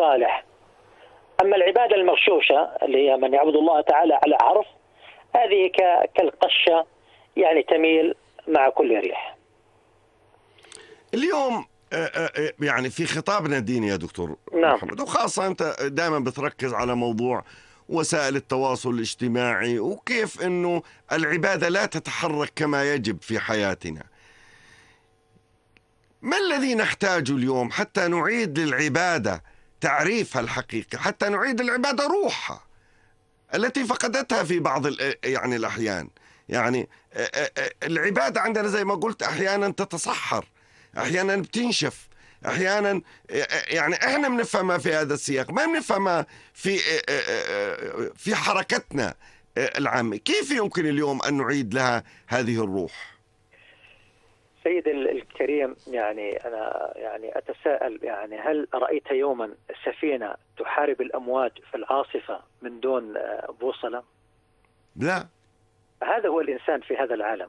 صالح. أما العبادة المغشوشة اللي هي من يعبد الله تعالى على عرف، هذه كالقشة يعني تميل مع كل ريح. اليوم يعني في خطابنا الديني يا دكتور محمد، وخاصة أنت دائما بتركز على موضوع وسائل التواصل الاجتماعي وكيف أنه العبادة لا تتحرك كما يجب في حياتنا. ما الذي نحتاجه اليوم حتى نعيد للعبادة تعريفها الحقيقي، حتى نعيد للعبادة روحها التي فقدتها في بعض يعني الأحيان؟ يعني العبادة عندنا زي ما قلت أحيانا تتصحر، أحيانا بتنشف، أحيانا يعني إحنا بنفهمها في هذا السياق، ما بنفهمها في حركتنا العامة. كيف يمكن اليوم أن نعيد لها هذه الروح؟ سيد الكريم، يعني أنا يعني أتساءل، يعني هل رأيت يوما سفينة تحارب الأمواج في العاصفة من دون بوصلة؟ لا. هذا هو الإنسان في هذا العالم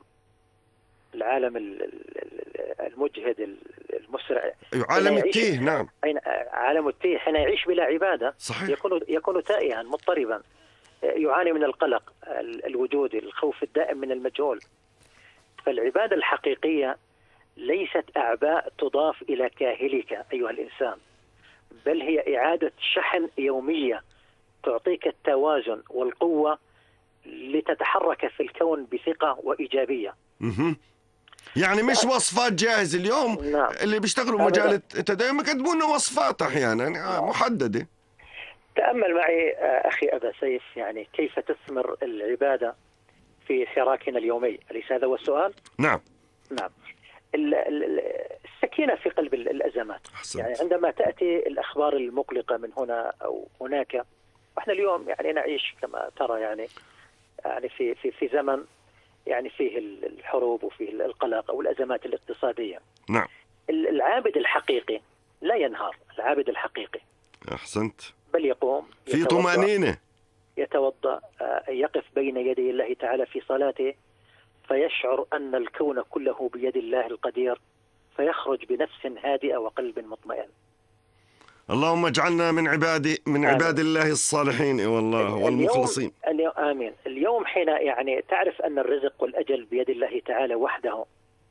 المجهد المسرع، عالم التيه. نعم، عالم التيه. حين يعيش بلا عبادة صحيح. يكون تائها مضطربا، يعاني من القلق الوجودي، الخوف الدائم من المجهول. فالعبادة الحقيقية ليست أعباء تضاف إلى كاهلك أيها الإنسان، بل هي إعادة شحن يومية تعطيك التوازن والقوة لتتحرك في الكون بثقة وإيجابية. يعني مش وصفات جاهزة اليوم. نعم. اللي بيشتغلوا مجال التدين يقدمون وصفات أحيانا محددة. تأمل معي أخي أبا سيف، يعني كيف تثمر العبادة في حراكنا اليومي، أليس هذا هو السؤال؟ نعم. نعم. السكينة في قلب الأزمات. أحسنت. يعني عندما تأتي الأخبار المقلقة من هنا أو هناك، وإحنا اليوم يعني نعيش كما ترى يعني في زمن يعني فيه الحروب وفيه القلق أو الأزمات الاقتصادية. نعم. العابد الحقيقي لا ينهار، العابد الحقيقي أحسنت، بل يقوم في طمأنينة، يتوضأ، يقف بين يدي الله تعالى في صلاته، فيشعر أن الكون كله بيد الله القدير، فيخرج بنفس هادئة وقلب مطمئن. اللهم اجعلنا من عباد الله الصالحين والله والمخلصين. آمين. اليوم حين يعني تعرف أن الرزق والأجل بيد الله تعالى وحده،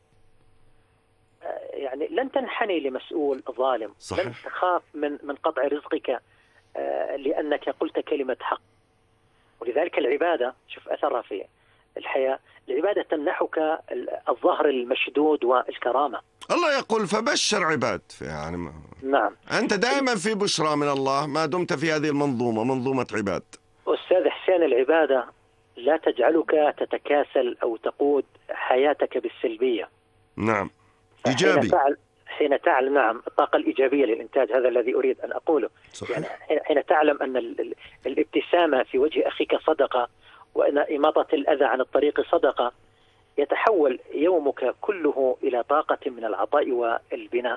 يعني لن تنحني لمسؤول ظالم. صحيح. لن تخاف من قطع رزقك لأنك قلت كلمة حق. ولذلك العبادة، شوف أثرها في الحياة، العبادة تمنحك الظهر المشدود والكرامة. الله يقول فبشر عباد يعني نعم. أنت دائما في بشرى من الله ما دمت في هذه المنظومة، منظومة عباد. أستاذ حسين، العبادة لا تجعلك تتكاسل أو تقود حياتك بالسلبية. نعم، إيجابي. حين تعلم، نعم، الطاقة الإيجابية للإنتاج، هذا الذي أريد أن أقوله. صحيح. يعني حين تعلم أن الابتسامة في وجه أخيك صدقة، وأن إماطة الأذى عن الطريق صدقة، يتحول يومك كله إلى طاقة من العطاء والبناء.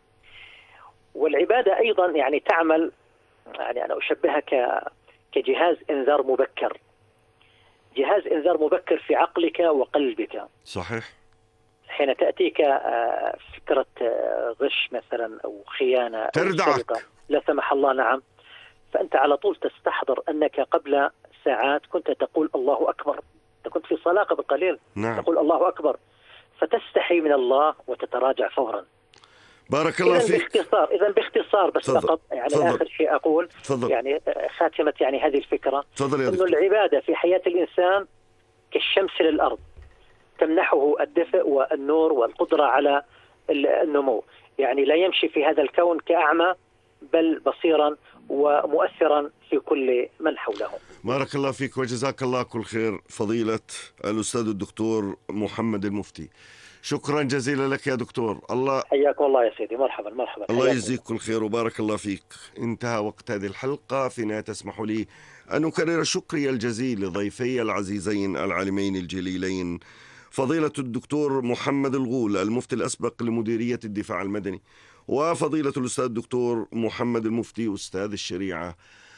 والعبادة أيضا يعني تعمل، يعني أنا أشبهها كجهاز إنذار مبكر، جهاز إنذار مبكر في عقلك وقلبك. صحيح. حين تأتيك فكرة غش مثلا أو خيانة تردعك أو سرقة لا سمح الله، نعم، فأنت على طول تستحضر أنك قبل ساعات كنت تقول الله أكبر، أنت كنت في صلاة قبل قليل. نعم. تقول الله أكبر، فتستحي من الله وتتراجع فورا. بارك الله فيك. إذن باختصار بس فقط، يعني فضل. آخر شيء أقول، فضل. يعني خاتمة يعني هذه الفكرة، إنه العبادة في حياة الإنسان كالشمس للأرض، تمنحه الدفء والنور والقدرة على النمو. يعني لا يمشي في هذا الكون كأعمى، بل بصيرا ومؤثرا في كل من حوله. بارك الله فيك وجزاك الله كل خير فضيلة الأستاذ الدكتور محمد المفتي. شكرا جزيلا لك يا دكتور. الله حياكم الله يا سيدي. مرحبا مرحبا. الله يجزيك كل خير وبارك الله فيك. انتهى وقت هذه الحلقة. في النهاية تسمحوا لي أن أكرر شكري الجزيل لضيفي العزيزين العالمين الجليلين، فضيلة الدكتور محمد الغول المفتي الأسبق لمديرية الدفاع المدني، وفضيلة الأستاذ الدكتور محمد المفتي أستاذ الشريعة.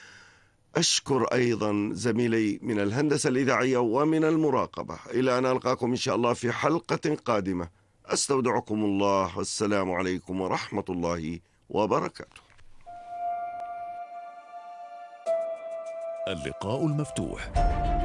أشكر أيضا زميلي من الهندسة الإذاعية ومن المراقبة. إلى أن ألقاكم إن شاء الله في حلقة قادمة، أستودعكم الله والسلام عليكم ورحمة الله وبركاته. اللقاء المفتوح.